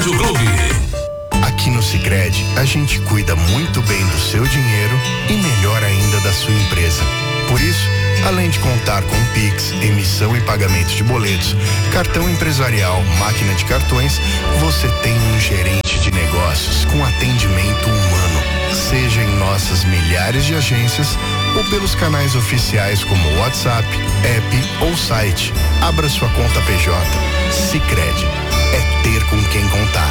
Rádio Clube. Aqui no Sicredi, a gente cuida muito bem do seu dinheiro e melhor ainda da sua empresa. Por isso, além de contar com Pix, emissão e pagamento de boletos, cartão empresarial, máquina de cartões, você tem um gerente de negócios com atendimento humano, seja em nossas milhares de agências ou pelos canais oficiais como WhatsApp, app ou site. Abra sua conta PJ. Sicredi é ter com quem contar.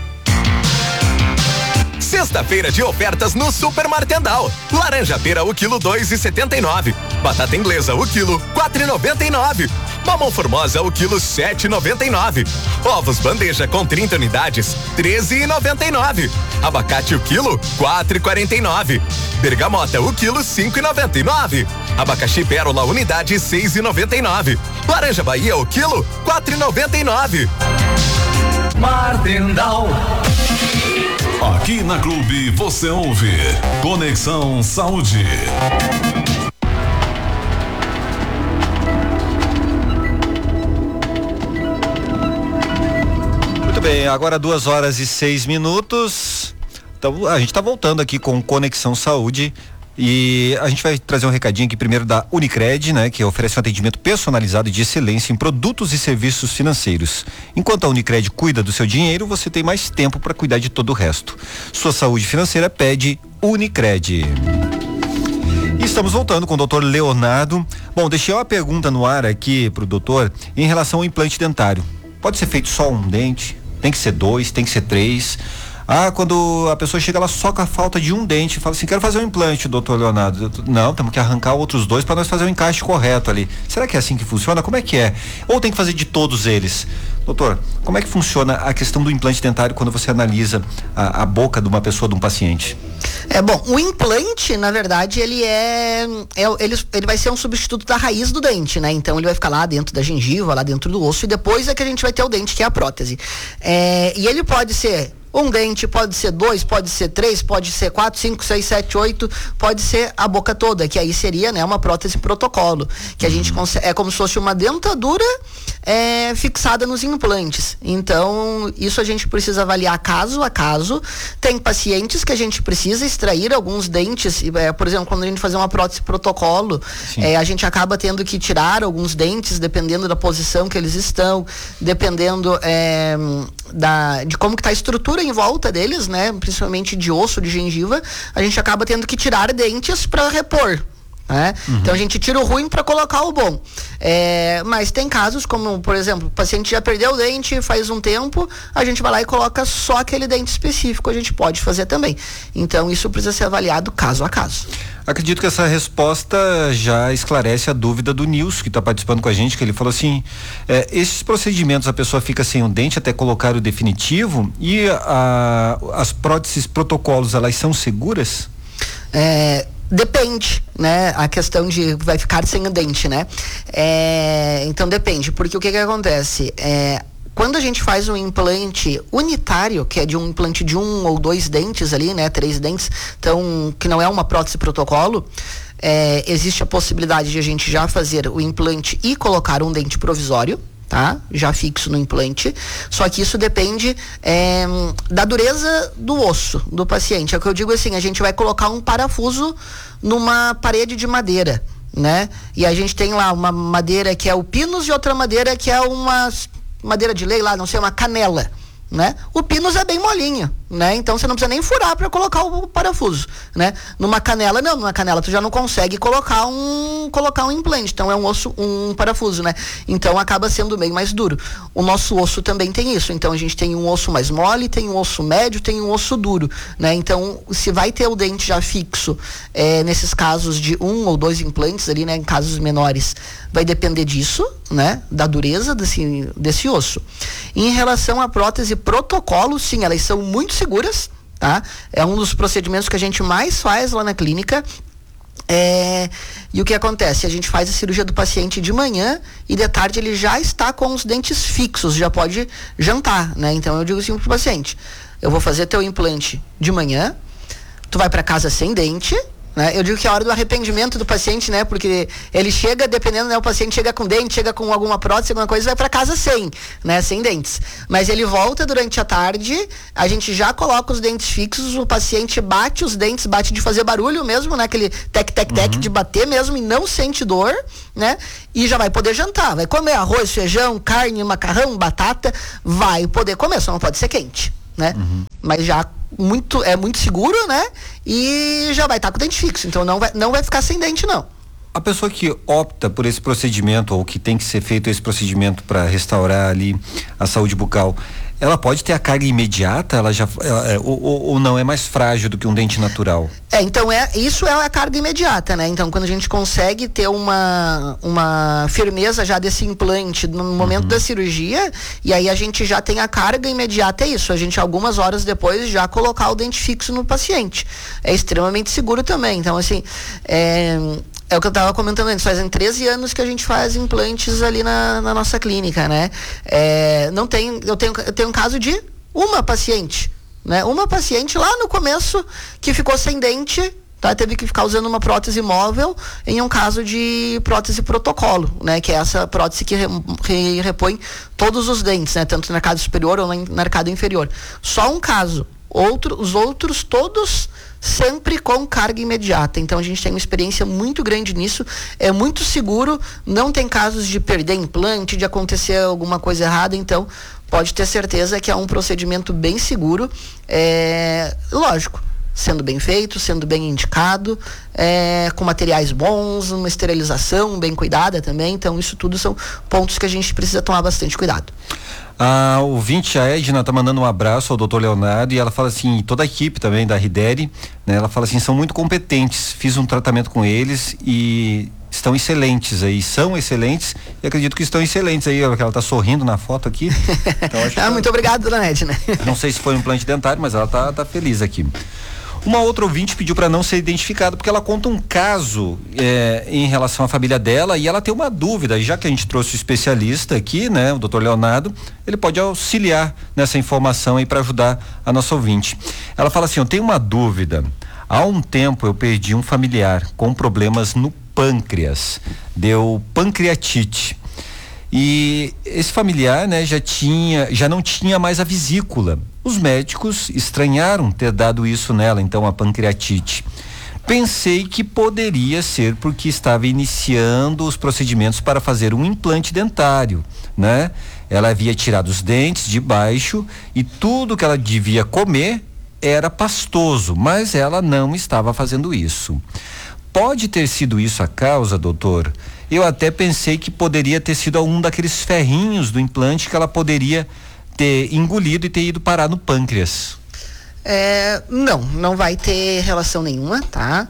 Sexta-feira de ofertas no Super Martendal. Laranja pera o quilo 2,79. Batata inglesa o quilo 4,99. Mamão formosa o quilo 7,99. Ovos bandeja com 30 unidades 13,99. Abacate o quilo 4,49. Bergamota o quilo 5,99. Abacaxi pérola unidade 6,99. Laranja Bahia o quilo 4,99. Martendal. Aqui na Clube você ouve Conexão Saúde. Muito bem, agora 2h06. Então a gente está voltando aqui com Conexão Saúde. E a gente vai trazer um recadinho aqui primeiro da Unicred, né, que oferece um atendimento personalizado e de excelência em produtos e serviços financeiros. Enquanto a Unicred cuida do seu dinheiro, você tem mais tempo para cuidar de todo o resto. Sua saúde financeira pede Unicred. E estamos voltando com o doutor Leonardo. Bom, deixei uma pergunta no ar aqui pro doutor em relação ao implante dentário. Pode ser feito só um dente? Tem que ser 2, tem que ser 3? Quando a pessoa chega lá só com a falta de um dente, fala assim, quero fazer um implante, doutor Leonardo. Não, temos que arrancar outros 2 para nós fazer o encaixe correto ali. Será que é assim que funciona? Como é que é? Ou tem que fazer de todos eles? Doutor, como é que funciona a questão do implante dentário quando você analisa a boca de uma pessoa, de um paciente? Bom, o implante, na verdade, ele vai ser um substituto da raiz do dente, né? Então ele vai ficar lá dentro da gengiva, lá dentro do osso, e depois é que a gente vai ter o dente, que é a prótese. E ele pode ser um dente, pode ser 2, pode ser 3, pode ser 4, 5, 6, 7, 8, pode ser a boca toda, que aí seria, né, uma prótese protocolo, que a gente consegue, é como se fosse uma dentadura fixada nos implantes. Então, isso a gente precisa avaliar caso a caso. Tem pacientes que a gente precisa extrair alguns dentes, por exemplo, quando a gente fazer uma prótese protocolo, a gente acaba tendo que tirar alguns dentes, dependendo da posição que eles estão, dependendo de como que tá a estrutura em volta deles, né? Principalmente de osso, de gengiva, a gente acaba tendo que tirar dentes para repor. Né? Então a gente tira o ruim para colocar o bom. Mas tem casos como, por exemplo, o paciente já perdeu o dente faz um tempo, a gente vai lá e coloca só aquele dente específico, a gente pode fazer também. Então isso precisa ser avaliado caso a caso. Acredito que essa resposta já esclarece a dúvida do Nilson, que está participando com a gente, que ele falou assim, esses procedimentos a pessoa fica sem um dente até colocar o definitivo, e as próteses protocolos, elas são seguras? Depende, né? A questão de vai ficar sem o dente, né? Então depende, porque o que acontece? Quando a gente faz um implante unitário, que é de um implante de 1 ou 2 dentes ali, né? 3 dentes, então, que não é uma prótese protocolo, existe a possibilidade de a gente já fazer o implante e colocar um dente provisório, tá? Já fixo no implante, só que isso depende da dureza do osso do paciente. É o que eu digo assim, a gente vai colocar um parafuso numa parede de madeira, né? E a gente tem lá uma madeira que é o pinus e outra madeira que é uma madeira de lei lá, não sei, uma canela, né? O pinus é bem molinho, né? Então você não precisa nem furar para colocar o parafuso, né? Numa canela não, numa canela tu já não consegue colocar um implante, então é um parafuso, né? Então acaba sendo bem mais duro. O nosso osso também tem isso, então a gente tem um osso mais mole, tem um osso médio, tem um osso duro, né? Então se vai ter o dente já fixo, nesses casos de 1 ou 2 implantes ali, né? Em casos menores, vai depender disso, né? Da dureza desse osso. Em relação à prótese protocolo, sim, elas são muito seguras, tá? É um dos procedimentos que a gente mais faz lá na clínica. E o que acontece? A gente faz a cirurgia do paciente de manhã e de tarde ele já está com os dentes fixos, já pode jantar, né? Então eu digo assim pro paciente, eu vou fazer teu implante de manhã, tu vai para casa sem dente, né? Eu digo que é a hora do arrependimento do paciente, né? Porque ele chega, dependendo, né? O paciente chega com dente, chega com alguma prótese, alguma coisa, vai para casa sem, né? Sem dentes. Mas ele volta durante a tarde, a gente já coloca os dentes fixos, o paciente bate os dentes, bate de fazer barulho mesmo, né? Aquele tec-tec-tec de bater mesmo e não sente dor, né? E já vai poder jantar, vai comer arroz, feijão, carne, macarrão, batata, vai poder comer, só não pode ser quente, né? Mas já é muito seguro, né? E já vai estar com o dente fixo, então não vai ficar sem dente, não. A pessoa que opta por esse procedimento ou que tem que ser feito esse procedimento para restaurar ali a saúde bucal, ela pode ter a carga imediata? Ou não, é mais frágil do que um dente natural? Então isso é a carga imediata, né? Então quando a gente consegue ter uma firmeza já desse implante no momento da cirurgia, e aí a gente já tem a carga imediata, é isso, a gente algumas horas depois já colocar o dente fixo no paciente. É extremamente seguro também, então assim, é o que eu estava comentando antes, fazem 13 anos que a gente faz implantes ali na nossa clínica, né? Eu tenho um caso de uma paciente, né? Uma paciente lá no começo que ficou sem dente, tá? Teve que ficar usando uma prótese móvel em um caso de prótese protocolo, né? Que é essa prótese que repõe todos os dentes, né? Tanto no arcado superior ou no arcado inferior. Só um caso. Os outros todos sempre com carga imediata. Então a gente tem uma experiência muito grande nisso, é muito seguro, não tem casos de perder implante, de acontecer alguma coisa errada, então pode ter certeza que é um procedimento bem seguro, lógico, sendo bem feito, sendo bem indicado, com materiais bons, uma esterilização bem cuidada também, então isso tudo são pontos que a gente precisa tomar bastante cuidado. A ouvinte, a Edna, tá mandando um abraço ao Dr. Leonardo e ela fala assim, toda a equipe também da Rideri, né? Ela fala assim, são muito competentes, fiz um tratamento com eles e estão excelentes aí, são excelentes e acredito que estão excelentes aí, ela tá sorrindo na foto aqui. Então, acho que muito obrigado, dona Edna. Não sei se foi um implante dentário, mas ela tá feliz aqui. Uma outra ouvinte pediu para não ser identificada porque ela conta um caso em relação à família dela e ela tem uma dúvida, e já que a gente trouxe o especialista aqui, né, o Dr. Leonardo, ele pode auxiliar nessa informação aí para ajudar a nossa ouvinte. Ela fala assim, eu tenho uma dúvida, há um tempo eu perdi um familiar com problemas no pâncreas, deu pancreatite. E esse familiar, né, já não tinha mais a vesícula. Os médicos estranharam ter dado isso nela, então a pancreatite. Pensei que poderia ser porque estava iniciando os procedimentos para fazer um implante dentário, né? Ela havia tirado os dentes de baixo e tudo que ela devia comer era pastoso, mas ela não estava fazendo isso. Pode ter sido isso a causa, doutor? Eu até pensei que poderia ter sido um daqueles ferrinhos do implante que ela poderia ter engolido e ter ido parar no pâncreas. Não vai ter relação nenhuma, tá?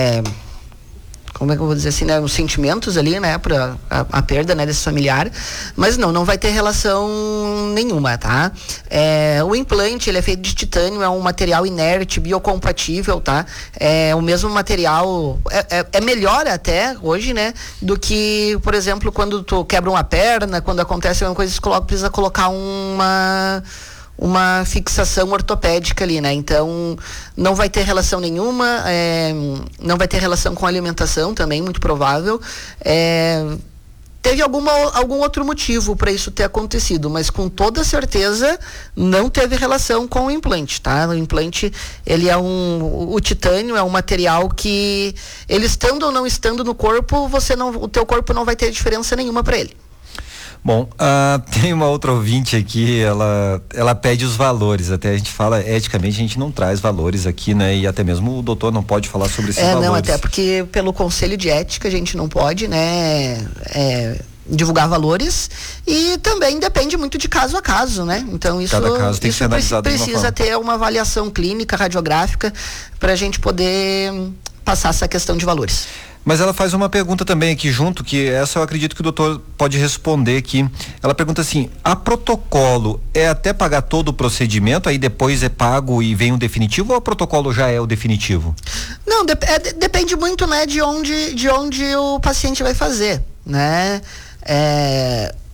Como é que eu vou dizer assim, né? Os sentimentos ali, né? Para a perda, né? Desse familiar, mas não vai ter relação nenhuma, tá? O implante, ele é feito de titânio, é um material inerte, biocompatível, tá? É o mesmo material, é melhor até hoje, né? Do que, por exemplo, quando tu quebra uma perna, quando acontece alguma coisa, precisa colocar uma fixação ortopédica ali, né? Então, não vai ter relação nenhuma, não vai ter relação com alimentação também, muito provável. Teve algum outro motivo para isso ter acontecido, mas com toda certeza não teve relação com o implante, tá? O implante, ele o titânio é um material que, ele estando ou não estando no corpo, o teu corpo não vai ter diferença nenhuma para ele. Bom, tem uma outra ouvinte aqui, ela pede os valores, até a gente fala, eticamente a gente não traz valores aqui, né? E até mesmo o doutor não pode falar sobre esses valores. Não, até porque pelo conselho de ética a gente não pode, né? Divulgar valores, e também depende muito de caso a caso, né? Então isso, cada caso tem que ser analisado precisa ter uma avaliação clínica, radiográfica, para a gente poder passar essa questão de valores. Mas ela faz uma pergunta também aqui junto, que essa eu acredito que o doutor pode responder aqui. Ela pergunta assim, a protocolo é até pagar todo o procedimento, aí depois é pago e vem o definitivo, ou o protocolo já é o definitivo? Não, depende muito, né, de onde o paciente vai fazer, né?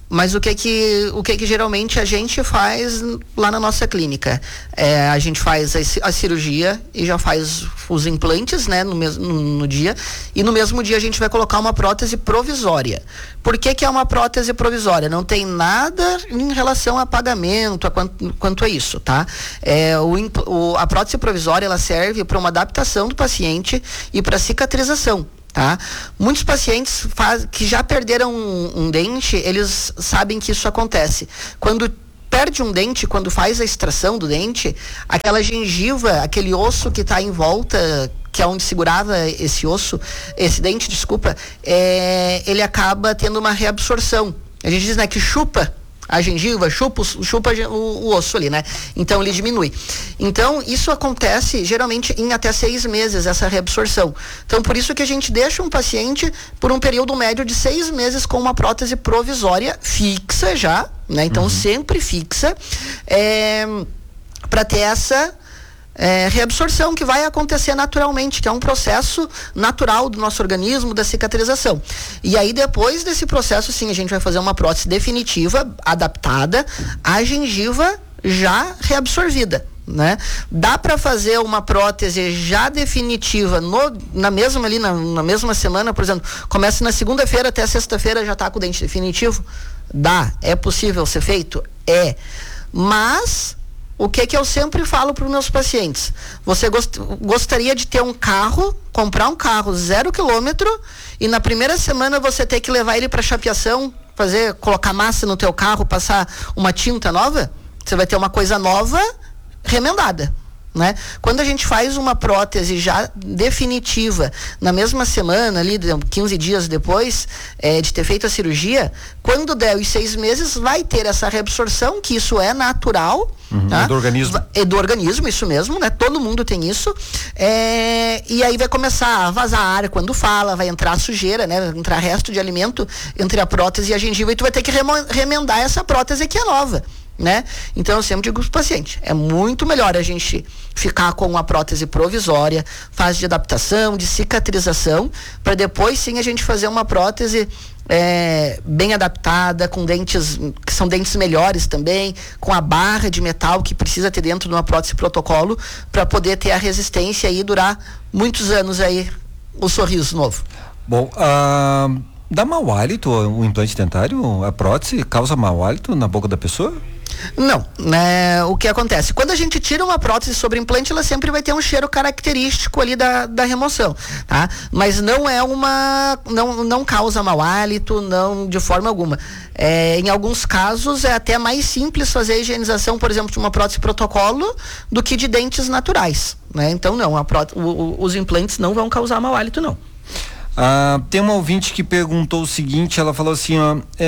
Mas o que que geralmente a gente faz lá na nossa clínica? A gente faz a cirurgia e já faz os implantes, né, no dia, e no mesmo dia a gente vai colocar uma prótese provisória. Por que é uma prótese provisória? Não tem nada em relação a pagamento, quanto a isso, tá? A prótese provisória, ela serve para uma adaptação do paciente e para cicatrização. Tá? Muitos pacientes que já perderam um dente, eles sabem que isso acontece. Quando perde um dente, quando faz a extração do dente, aquela gengiva, aquele osso que está em volta, que é onde segurava esse dente, ele acaba tendo uma reabsorção. A gente diz, né, que chupa a gengiva, chupa o osso ali, né? Então ele diminui. Então isso acontece geralmente em até 6 meses, essa reabsorção. Então por isso que a gente deixa um paciente por um período médio de 6 meses com uma prótese provisória fixa já, né? Então sempre fixa, para ter essa reabsorção que vai acontecer naturalmente, que é um processo natural do nosso organismo, da cicatrização. E aí depois desse processo, sim, a gente vai fazer uma prótese definitiva, adaptada, à gengiva já reabsorvida, né? Dá para fazer uma prótese já definitiva na mesma semana, por exemplo, começa na segunda-feira até sexta-feira já tá com o dente definitivo? Dá, é possível ser feito? Mas o que eu sempre falo para os meus pacientes? Você gostaria de ter comprar um carro 0 quilômetro e na primeira semana você ter que levar ele para chapeação, colocar massa no teu carro, passar uma tinta nova? Você vai ter uma coisa nova remendada, né? Quando a gente faz uma prótese já definitiva na mesma semana, ali 15 dias depois de ter feito a cirurgia, quando der os 6 meses vai ter essa reabsorção, que isso é natural, tá? É do organismo. É do organismo, isso mesmo, né? Todo mundo tem isso, e aí vai começar a vazar ar quando fala, vai entrar sujeira, né? Vai entrar resto de alimento entre a prótese e a gengiva, e tu vai ter que remendar essa prótese que é nova, né? Então eu sempre digo para os pacientes, é muito melhor a gente ficar com uma prótese provisória, fase de adaptação, de cicatrização, para depois sim a gente fazer uma prótese bem adaptada, com dentes que são dentes melhores também, com a barra de metal que precisa ter dentro de uma prótese protocolo, para poder ter a resistência e durar muitos anos aí o sorriso novo. Bom, dá mau hálito o implante dentário? A prótese causa mau hálito na boca da pessoa? Não, né? O que acontece? Quando a gente tira uma prótese sobre implante, ela sempre vai ter um cheiro característico ali da remoção, tá? Mas não é não causa mau hálito, não, de forma alguma. Em alguns casos é até mais simples fazer a higienização, por exemplo, de uma prótese protocolo do que de dentes naturais, né? Então não, os implantes não vão causar mau hálito, não. Tem uma ouvinte que perguntou o seguinte, ela falou assim,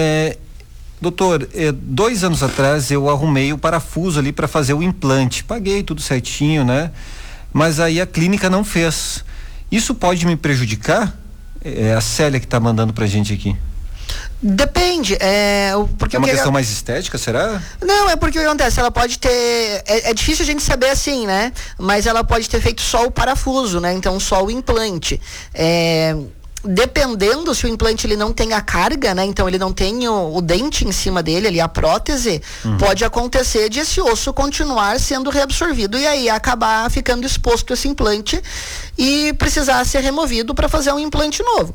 doutor, 2 anos atrás eu arrumei o parafuso ali para fazer o implante, paguei tudo certinho, né? Mas aí a clínica não fez. Isso pode me prejudicar? É a Célia que tá mandando pra gente aqui. Depende, porque é uma questão mais estética, será? Não, é porque o que acontece, ela pode ter, é difícil a gente saber assim, né? Mas ela pode ter feito só o parafuso, né? Então só o implante. Dependendo se o implante ele não tem a carga, né? Então ele não tem o dente em cima dele, ali a prótese, pode acontecer de esse osso continuar sendo reabsorvido e aí acabar ficando exposto esse implante e precisar ser removido para fazer um implante novo.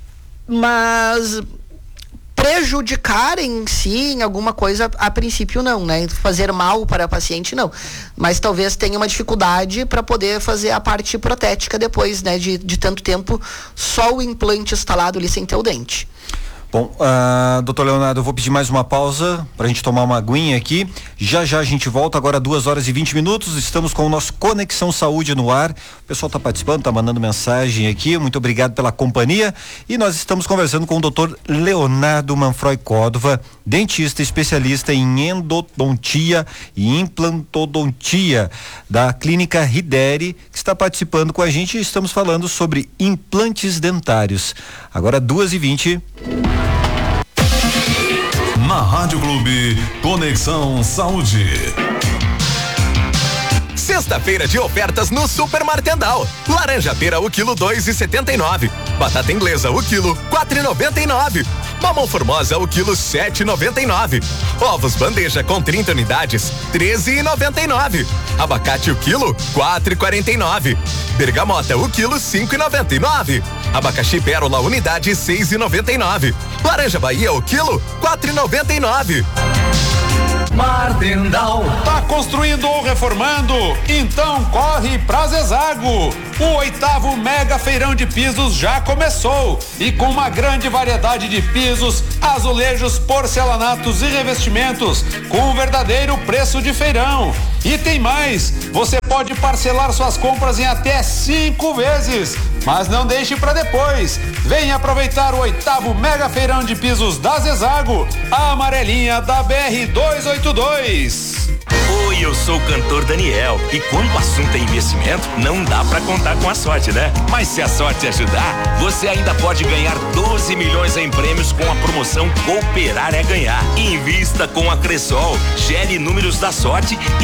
Mas prejudicar em si, em alguma coisa, a princípio não, né? Fazer mal para o paciente não, mas talvez tenha uma dificuldade para poder fazer a parte protética depois, né? De tanto tempo só o implante instalado ali sem ter o dente. Bom, doutor Leonardo, eu vou pedir mais uma pausa pra gente tomar uma aguinha aqui. Já a gente volta, agora 2h20. Estamos com o nosso Conexão Saúde no ar. O pessoal tá participando, tá mandando mensagem aqui. Muito obrigado pela companhia. E nós estamos conversando com o doutor Leonardo Manfroy Córdova, dentista especialista em endodontia e implantodontia da Clínica Rideri, que está participando com a gente. Estamos falando sobre implantes dentários. Agora 2h20. Na Rádio Clube, Conexão Saúde. Sexta-feira de ofertas no Super Martendal. Laranja pera o quilo 2,79. Batata inglesa o quilo 4,99. Mamão formosa o quilo 7,99. Ovos bandeja com 30 unidades 13,99. Abacate o quilo 4,49. Bergamota o quilo 5,99. Abacaxi pérola unidade 6,99. Laranja Bahia o quilo 4,99. Martendal. Tá construindo ou reformando? Então corre pra Zezago. O 8º Mega Feirão de Pisos já começou e com uma grande variedade de pisos, azulejos, porcelanatos e revestimentos com um verdadeiro preço de feirão. E tem mais, você pode parcelar suas compras em até 5 vezes. Mas não deixe para depois. Venha aproveitar o 8º Mega Feirão de Pisos da Zezago, a amarelinha da BR-282. Oi, eu sou o cantor Daniel e quando o assunto é investimento, não dá pra contar com a sorte, né? Mas se a sorte ajudar, você ainda pode ganhar 12 milhões em prêmios com a promoção Cooperar é Ganhar. Invista com a Cressol, gere números da sorte